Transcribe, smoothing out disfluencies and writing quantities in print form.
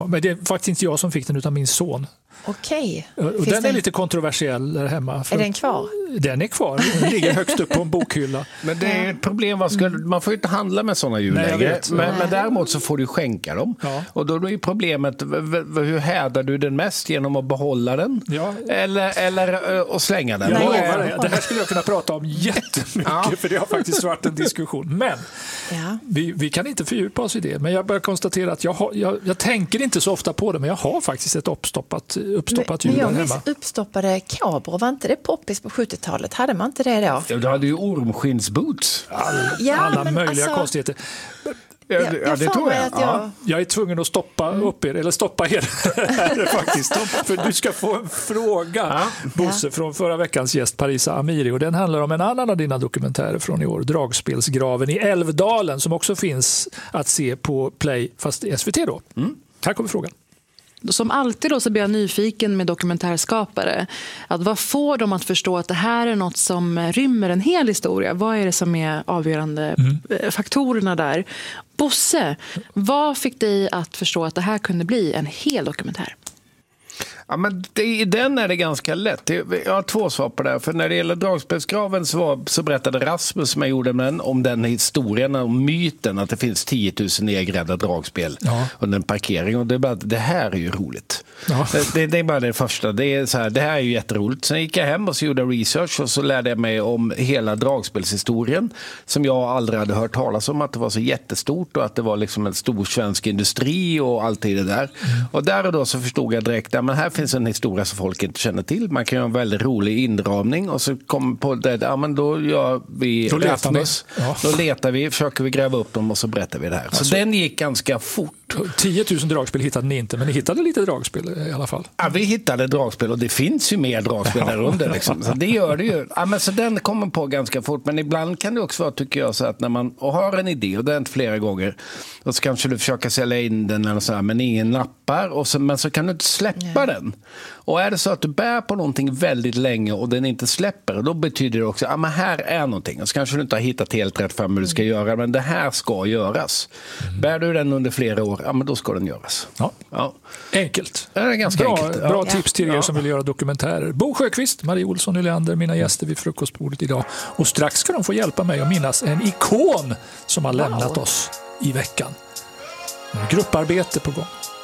men det är faktiskt inte jag som fick den utan min son. Okej. Och den är lite kontroversiell där hemma. Är den kvar? Den är kvar. Den ligger högst upp på en bokhylla. Men det är ett problem. Man får ju inte handla med sådana djur längre. Men däremot så får du skänka dem. Ja. Och då är ju problemet, hur härdar du den mest? Genom att behålla den? Ja. Eller att slänga den? Det här skulle jag kunna prata om jättemycket, för det har faktiskt varit en diskussion. Men vi kan inte fördjupa oss i det. Men jag börjar konstatera att jag tänker inte så ofta på det, men jag har faktiskt ett uppstoppat djur där hemma. Men jag uppstoppade kabror, var inte det poppis på 70-talet? Hade man inte det då? Ja, du hade ju ormskinsboots. Alla möjliga konstigheter. Det tror jag. Jag är tvungen att stoppa er faktiskt. För du ska få en fråga, Bosse, från förra veckans gäst Parisa Amiri. Och den handlar om en annan av dina dokumentärer från i år, Dragspelsgraven i Älvdalen, som också finns att se på Play, fast SVT då. Här kommer frågan. Som alltid då så blir jag nyfiken med dokumentärskapare. Att vad får dem att förstå att det här är något som rymmer en hel historia? Vad är det som är avgörande faktorerna där? Bosse, vad fick dig att förstå att det här kunde bli en hel dokumentär? Ja, men i den är det ganska lätt. Jag har 2 svar på det. För när det gäller Dragspelsgraven så berättade Rasmus som jag gjorde med om den historien, om myten att det finns 10 000 nedgrävda dragspel under en parkering. Och det här är ju roligt. Ja. Det är bara det första. Det är så här, det här är ju jätteroligt. Sen gick jag hem och så gjorde jag research och så lärde jag mig om hela dragspelshistorien som jag aldrig hade hört talas om, att det var så jättestort och att det var liksom en stor svensk industri och allt det där. Och där och då så förstod jag direkt att här finns en historia som folk inte känner till. Man kan göra en väldigt rolig inramning och så kommer på det, men då gör vi Rasmus. Då letar vi, försöker vi gräva upp dem och så berättar vi det här. Så den gick ganska fort. 10 000 dragspel hittade ni inte, men ni hittade lite dragspel i alla fall. Ja, vi hittade dragspel och det finns ju mer dragspel där under. Liksom. Så det gör det ju. Ja, men så den kommer på ganska fort, men ibland kan det också vara, tycker jag, så att när man har en idé, och det är inte flera gånger, och så kanske du försöker sälja in den eller så här, men ingen nappar, och så, men så kan du inte släppa den. Och är det så att du bär på någonting väldigt länge och den inte släpper, då betyder det också att men här är någonting. Och så kanske du inte har hittat helt rätt för vad du ska göra, men det här ska göras. Bär du den under flera år, men då ska den göras. Ja. Enkelt. Det är ganska enkelt. Bra tips till er som vill göra dokumentärer. Bo Sjöqvist, Marie Olsson Nylander, mina gäster vid frukostbordet idag. Och strax ska de få hjälpa mig att minnas en ikon som har lämnat oss i veckan. Grupparbete på gång.